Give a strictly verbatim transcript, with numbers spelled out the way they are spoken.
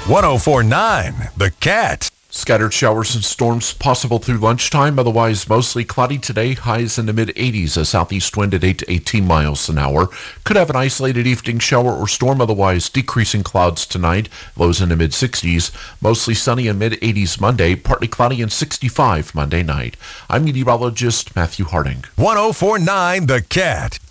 one oh four point nine The Cat. Scattered showers and storms possible through lunchtime. Otherwise, mostly cloudy today. Highs in the mid eighties. A southeast wind at eight to eighteen miles an hour. Could have an isolated evening shower or storm. Otherwise, decreasing clouds tonight. Lows in the mid sixties. Mostly sunny and mid eighties Monday. Partly cloudy and sixty-five Monday night. I'm meteorologist Matthew Harding. one oh four point nine The Cat.